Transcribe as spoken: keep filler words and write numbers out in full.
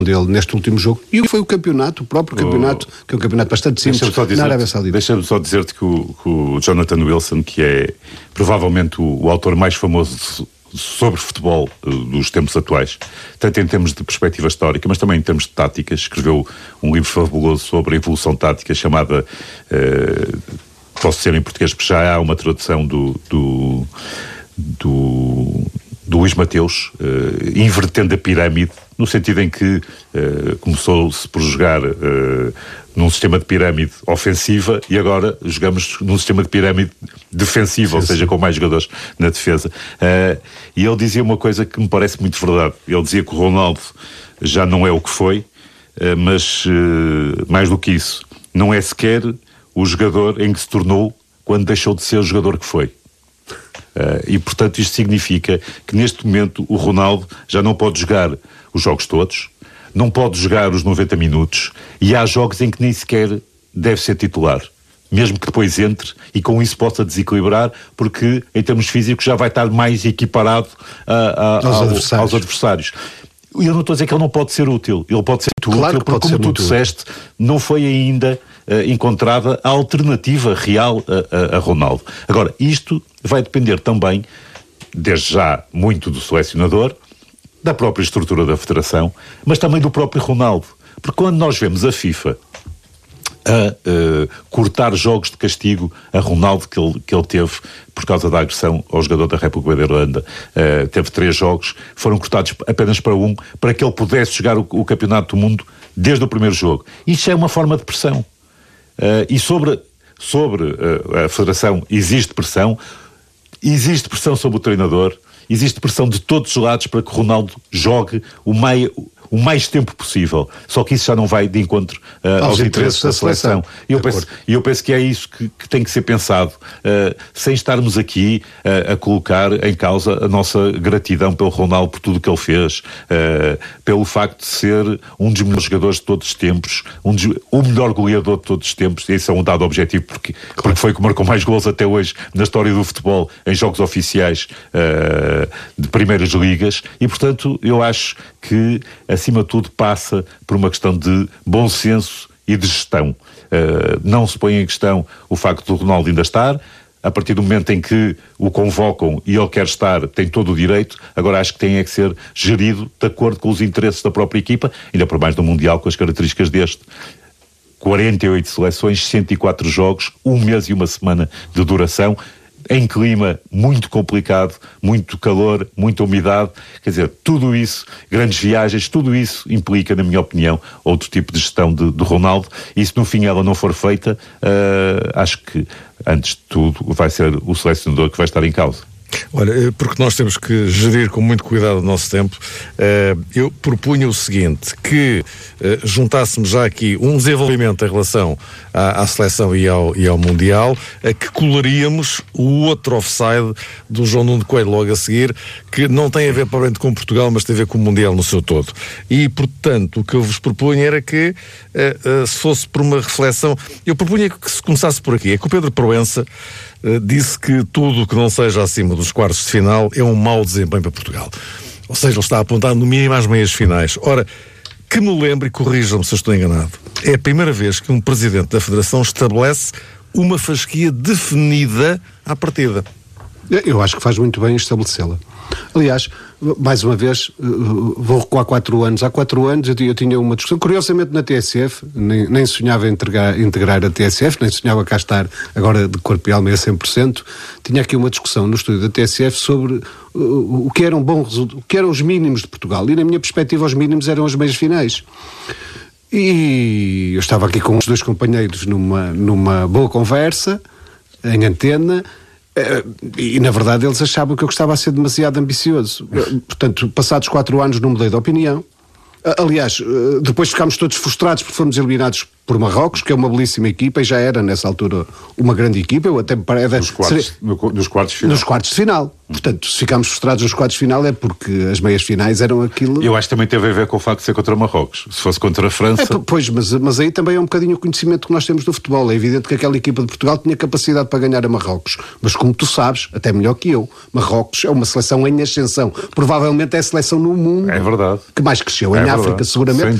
dele neste último jogo, e foi o campeonato, o próprio campeonato, oh, que é um campeonato bastante simples na Arábia Saudita. Deixa-me só dizer-te que o, que o Jonathan Wilson, que é provavelmente o, o autor mais famoso de, sobre futebol uh, dos tempos atuais, tanto em termos de perspectiva histórica, mas também em termos de táticas, escreveu um livro fabuloso sobre a evolução tática chamada, uh, posso dizer em português, porque já há uma tradução do do, do, do Luís Mateus, uh, invertendo a pirâmide, no sentido em que uh, começou-se por jogar uh, num sistema de pirâmide ofensiva e agora jogamos num sistema de pirâmide defensiva, ou seja, com mais jogadores na defesa. Uh, e ele dizia uma coisa que me parece muito verdade. Ele dizia que o Ronaldo já não é o que foi, uh, mas uh, mais do que isso, não é sequer o jogador em que se tornou quando deixou de ser o jogador que foi. Uh, e portanto isto significa que neste momento o Ronaldo já não pode jogar os jogos todos, não pode jogar os noventa minutos, e há jogos em que nem sequer deve ser titular, mesmo que depois entre e com isso possa desequilibrar, porque em termos físicos já vai estar mais equiparado a, a, aos, ao, adversários. aos adversários. E eu não estou a dizer que ele não pode ser útil, ele pode ser muito claro útil, porque como tu disseste, não foi ainda uh, encontrada a alternativa real a, a, a Ronaldo. Agora, isto vai depender também, desde já, muito do selecionador, da própria estrutura da federação, mas também do próprio Ronaldo. Porque quando nós vemos a FIFA a uh, cortar jogos de castigo a Ronaldo que ele, que ele teve por causa da agressão ao jogador da República da Irlanda, uh, teve três jogos, foram cortados apenas para um, para que ele pudesse jogar o, o Campeonato do Mundo desde o primeiro jogo. Isto é uma forma de pressão. Uh, e sobre, sobre uh, a Federação existe pressão, existe pressão sobre o treinador, existe pressão de todos os lados para que o Ronaldo jogue o mais, o mais tempo possível. Só que isso já não vai de encontro uh, aos, aos interesses da seleção. E eu, penso, eu penso que é isso que, que tem que ser pensado, uh, sem estarmos aqui uh, a colocar em causa a nossa gratidão pelo Ronaldo, por tudo o que ele fez, uh, pelo facto de ser um dos melhores jogadores de todos os tempos, um dos, o melhor goleador de todos os tempos. Esse é um dado objetivo, porque, porque foi o que marcou mais gols até hoje na história do futebol, em jogos oficiais uh, de primeiras ligas, e portanto eu acho que acima de tudo passa por uma questão de bom senso e de gestão. Uh, não se põe em questão o facto do Ronaldo ainda estar, a partir do momento em que o convocam e ele quer estar, tem todo o direito. Agora acho que tem é que ser gerido de acordo com os interesses da própria equipa, ainda por mais do Mundial com as características deste. quarenta e oito seleções, cento e quatro jogos, um mês e uma semana de duração, em clima muito complicado, muito calor, muita umidade, quer dizer, tudo isso, grandes viagens, tudo isso implica, na minha opinião, outro tipo de gestão de, de Ronaldo, e se no fim ela não for feita, uh, acho que, antes de tudo, vai ser o selecionador que vai estar em causa. Olha, porque nós temos que gerir com muito cuidado o nosso tempo, eu propunha o seguinte, que juntássemos já aqui um desenvolvimento em relação à, à seleção e ao, e ao Mundial, a que colaríamos o outro offside do João Nuno Coelho logo a seguir, que não tem a ver provavelmente com Portugal, mas tem a ver com o Mundial no seu todo. E, portanto, o que eu vos propunha era que, se fosse por uma reflexão, eu propunha que se começasse por aqui, é que o Pedro Proença Uh, disse que tudo que não seja acima dos quartos de final é um mau desempenho para Portugal. Ou seja, ele está apontado no mínimo às meias finais. Ora, que me lembre, e corrijam-me se eu estou enganado, é a primeira vez que um presidente da Federação estabelece uma fasquia definida à partida. Eu acho que faz muito bem estabelecê-la. Aliás, mais uma vez, vou recuar quatro anos. Há quatro anos eu tinha uma discussão, curiosamente na T S F, nem, nem sonhava integrar, integrar a T S F, nem sonhava cá estar agora de corpo e alma a cem por cento. Tinha aqui uma discussão no estúdio da T S F sobre o, o que era um bom resultado, o que eram os mínimos de Portugal. E na minha perspectiva os mínimos eram as meias finais. E eu estava aqui com os dois companheiros numa, numa boa conversa, em antena, e na verdade eles achavam que eu estava a ser demasiado ambicioso. Portanto, passados quatro anos não mudei de opinião. Aliás, depois ficámos todos frustrados porque fomos eliminados por Marrocos, que é uma belíssima equipa e já era nessa altura uma grande equipa. Eu até me parece. Nos quartos, seria, no, nos quartos de final. Nos quartos de final. Portanto, se ficámos frustrados nos quartos de final é porque as meias finais eram aquilo. Eu acho que também teve a ver com o facto de ser contra Marrocos. Se fosse contra a França. É, pois, mas, mas aí também é um bocadinho o conhecimento que nós temos do futebol. É evidente que aquela equipa de Portugal tinha capacidade para ganhar a Marrocos. Mas como tu sabes, até melhor que eu, Marrocos é uma seleção em ascensão. Provavelmente é a seleção no mundo é verdade. que mais cresceu. É em verdade. África, seguramente.